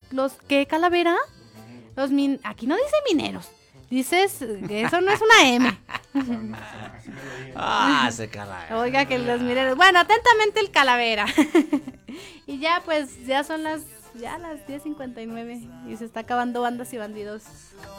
¿qué calavera? Aquí no dice mineros. Dices que eso no es una M. Se calavera. Oiga, que los mineros. Bueno, atentamente el calavera. Y ya pues, ya son las 10:59 y se está acabando Bandas y Bandidos.